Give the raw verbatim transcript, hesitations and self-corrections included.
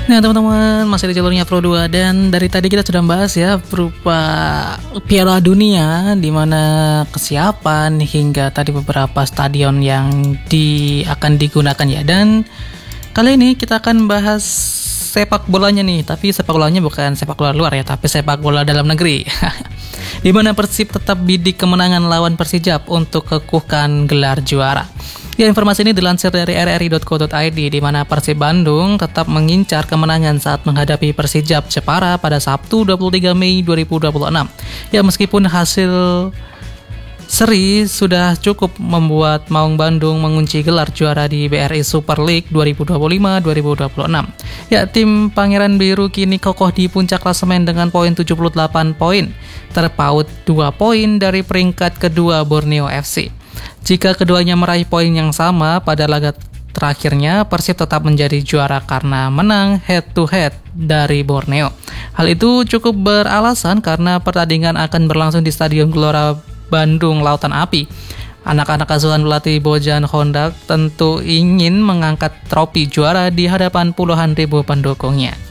Nah teman-teman, masih di jalurnya Pro dua dan dari tadi kita sudah bahas ya berupa Piala Dunia, di mana kesiapan hingga tadi beberapa stadion yang di akan digunakan ya. Dan kali ini kita akan bahas sepak bolanya nih, tapi sepak bolanya bukan sepak bola luar ya, tapi sepak bola dalam negeri. Di mana Persib tetap bidik kemenangan lawan Persijap untuk kekukuhkan gelar juara. Ya, informasi ini dilansir dari r r i dot co dot i d, di mana Persib Bandung tetap mengincar kemenangan saat menghadapi Persijap Jepara pada Sabtu dua puluh tiga Mei dua ribu dua puluh enam. Ya, meskipun hasil seri sudah cukup membuat Maung Bandung mengunci gelar juara di B R I Super League dua ribu dua puluh lima dua ribu dua puluh enam. Ya, tim Pangeran Biru kini kokoh di puncak klasemen dengan poin tujuh puluh delapan poin, terpaut dua poin dari peringkat kedua Borneo F C. Jika keduanya meraih poin yang sama pada laga terakhirnya, Persib tetap menjadi juara karena menang head to head dari Borneo. Hal itu cukup beralasan karena pertandingan akan berlangsung di Stadion Gelora Bandung Lautan Api. Anak-anak asuhan pelatih Bojan Honda tentu ingin mengangkat trofi juara di hadapan puluhan ribu pendukungnya.